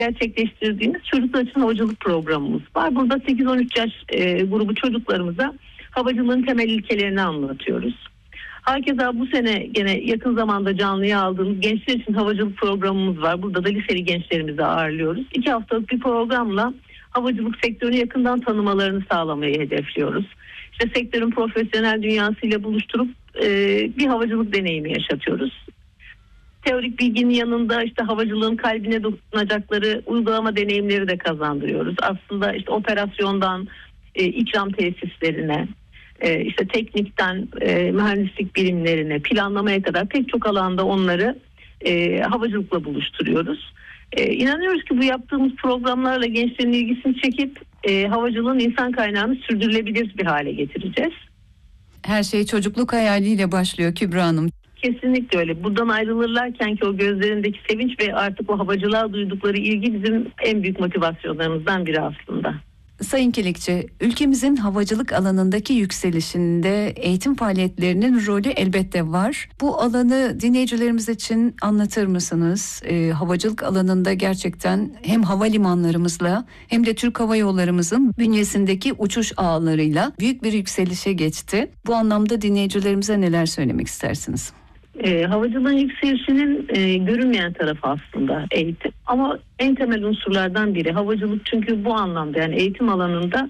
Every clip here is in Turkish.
gerçekleştirdiğimiz çocuklar için havacılık programımız var. Burada 8-13 yaş grubu çocuklarımıza havacılığın temel ilkelerini anlatıyoruz. Hakeza bu sene gene yakın zamanda canlıya aldığımız gençler için havacılık programımız var. Burada da liseli gençlerimizi ağırlıyoruz. 2 haftalık bir programla havacılık sektörünü yakından tanımalarını sağlamayı hedefliyoruz. İşte sektörün profesyonel dünyasıyla buluşturup bir havacılık deneyimi yaşatıyoruz. Teorik bilginin yanında işte havacılığın kalbine dokunacakları uygulama deneyimleri de kazandırıyoruz. Aslında işte operasyondan ikram tesislerine, işte teknikten mühendislik birimlerine, planlamaya kadar pek çok alanda onları havacılıkla buluşturuyoruz. İnanıyoruz ki bu yaptığımız programlarla gençlerin ilgisini çekip havacılığın insan kaynağını sürdürülebilir bir hale getireceğiz. Her şey çocukluk hayaliyle başlıyor Kübra Hanım. Kesinlikle öyle. Buradan ayrılırlarken ki o gözlerindeki sevinç ve artık o havacılığa duydukları ilgi bizim en büyük motivasyonlarımızdan biri aslında. Sayın Kilikçi, ülkemizin havacılık alanındaki yükselişinde eğitim faaliyetlerinin rolü elbette var. Bu alanı dinleyicilerimiz için anlatır mısınız? Havacılık alanında gerçekten hem havalimanlarımızla hem de Türk Hava Yollarımızın bünyesindeki uçuş ağlarıyla büyük bir yükselişe geçti. Bu anlamda dinleyicilerimize neler söylemek istersiniz? Havacılığın yükselişinin görünmeyen tarafı aslında eğitim. Ama en temel unsurlardan biri havacılık, çünkü bu anlamda yani eğitim alanında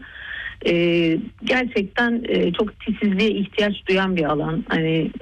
gerçekten çok titizliğe ihtiyaç duyan bir alan. Hani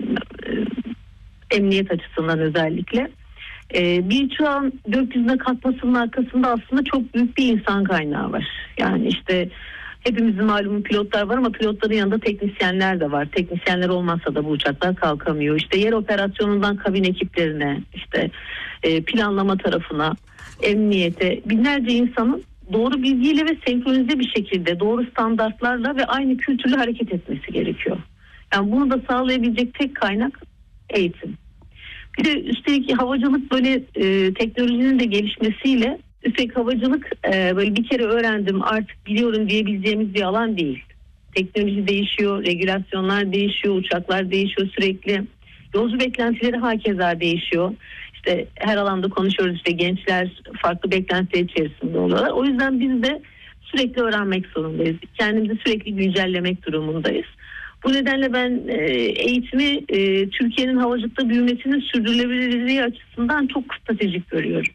emniyet açısından özellikle. Bir çağın gökyüzüne kalkmasının arkasında aslında çok büyük bir insan kaynağı var. Yani işte hepimizin malumu pilotlar var ama pilotların yanında teknisyenler de var. Teknisyenler olmazsa da bu uçaklar kalkamıyor. İşte yer operasyonundan kabin ekiplerine, işte planlama tarafına, emniyete binlerce insanın doğru bilgiyle ve senkronize bir şekilde doğru standartlarla ve aynı kültürle hareket etmesi gerekiyor. Yani bunu da sağlayabilecek tek kaynak eğitim. Bir de üstelik havacılık böyle teknolojinin de gelişmesiyle üstelik havacılık böyle bir kere öğrendim artık biliyorum diyebileceğimiz bir alan değil. Teknoloji değişiyor, regülasyonlar değişiyor, uçaklar değişiyor sürekli. Yolcu beklentileri hakeza değişiyor. İşte her alanda konuşuyoruz, işte gençler farklı beklentiler içerisinde oluyorlar. O yüzden biz de sürekli öğrenmek zorundayız. Kendimizi sürekli güncellemek durumundayız. Bu nedenle ben eğitimi Türkiye'nin havacılıkta büyümesinin sürdürülebilirliği açısından çok stratejik görüyorum.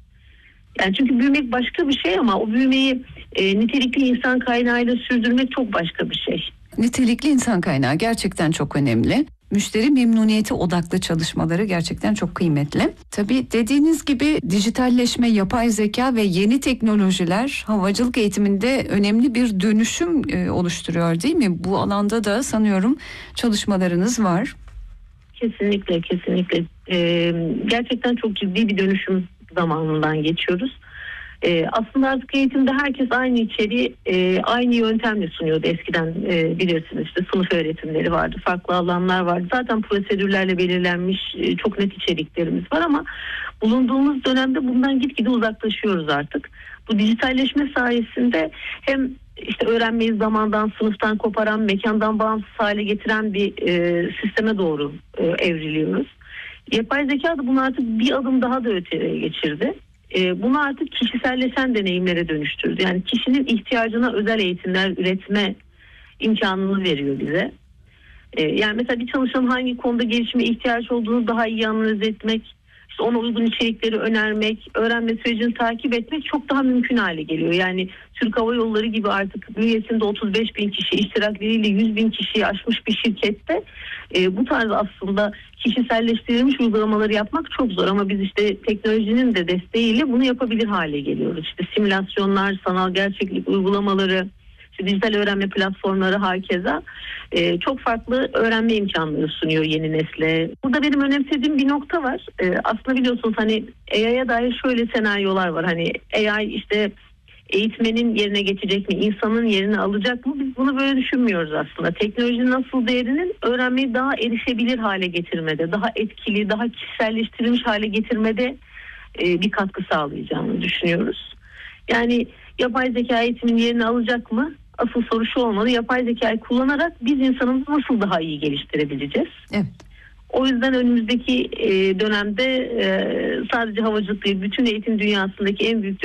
Yani çünkü büyümek başka bir şey ama o büyümeyi nitelikli insan kaynağıyla sürdürmek çok başka bir şey. Nitelikli insan kaynağı gerçekten çok önemli. Müşteri memnuniyeti odaklı çalışmaları gerçekten çok kıymetli. Tabii dediğiniz gibi dijitalleşme, yapay zeka ve yeni teknolojiler havacılık eğitiminde önemli bir dönüşüm oluşturuyor değil mi? Bu alanda da sanıyorum çalışmalarınız var. Kesinlikle, kesinlikle. Gerçekten çok ciddi bir dönüşüm zamanından geçiyoruz. Aslında artık eğitimde herkes aynı içeriği aynı yöntemle sunuyordu eskiden, bilirsiniz işte sınıf öğretimleri vardı, farklı alanlar vardı. Zaten prosedürlerle belirlenmiş çok net içeriklerimiz var ama bulunduğumuz dönemde bundan gitgide uzaklaşıyoruz artık. Bu dijitalleşme sayesinde hem işte öğrenmeyi zamandan, sınıftan koparan, mekandan bağımsız hale getiren bir sisteme doğru evriliyoruz. Yapay zeka da bunu artık bir adım daha da öteye geçirdi. Bunu artık kişiselleşen deneyimlere dönüştürdü. Yani kişinin ihtiyacına özel eğitimler üretme imkanını veriyor bize. Yani mesela bir çalışanın hangi konuda gelişime ihtiyaç olduğunu daha iyi analiz etmek, işte ona uygun içerikleri önermek, öğrenme sürecini takip etmek çok daha mümkün hale geliyor. Yani Türk Hava Yolları gibi artık bünyesinde 35 bin kişi, iştirakleriyle 100 bin kişiyi aşmış bir şirkette bu tarz aslında kişiselleştirilmiş uygulamaları yapmak çok zor ama biz işte teknolojinin de desteğiyle bunu yapabilir hale geliyoruz. İşte simülasyonlar, sanal gerçeklik uygulamaları, işte dijital öğrenme platformları hakeza çok farklı öğrenme imkanları sunuyor yeni nesle. Burada benim önemsediğim bir nokta var. Aslında biliyorsunuz hani AI'ya dair şöyle senaryolar var. Hani AI işte eğitmenin yerine geçecek mi, insanın yerini alacak mı? Biz bunu böyle düşünmüyoruz aslında. Teknolojinin asıl değerinin öğrenmeyi daha erişebilir hale getirmede, daha etkili, daha kişiselleştirilmiş hale getirmede bir katkı sağlayacağını düşünüyoruz. Yani yapay zeka eğitimin yerini alacak mı? Asıl soru şu olmalı: yapay zekayı kullanarak biz insanımızı nasıl daha iyi geliştirebileceğiz? Evet. O yüzden önümüzdeki dönemde sadece havacılık değil, bütün eğitim dünyasındaki en büyük